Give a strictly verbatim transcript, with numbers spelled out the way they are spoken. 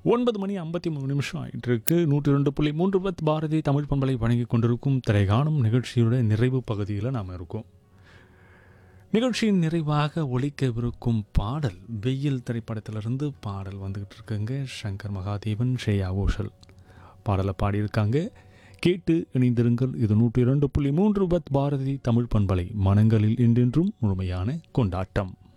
ஒன்பது மணி ஐம்பத்தி மூணு நிமிஷம் ஆகிட்டு இருக்கு. நூற்றி ரெண்டு புள்ளி மூன்று பத் பாரதி தமிழ் பண்பலை வழங்கி கொண்டிருக்கும் திரைகாணும் நிகழ்ச்சியோட நிறைவு பகுதியில் நாம் இருக்கோம். நிகழ்ச்சியின் நிறைவாக ஒலிக்கவிருக்கும் பாடல் வெயில் திரைப்படத்திலிருந்து பாடல் வந்துக்கிட்டு இருக்குங்க. சங்கர் மகாதேவன், ஸ்ரேயா கோஷல் பாடலை பாடியிருக்காங்க. கேட்டு இணைந்திருங்கள். இது நூற்றி இரண்டு புள்ளி மூன்று பத் பாரதி தமிழ் பண்பலை, மனங்களில் என்றென்றும் முழுமையான கொண்டாட்டம்.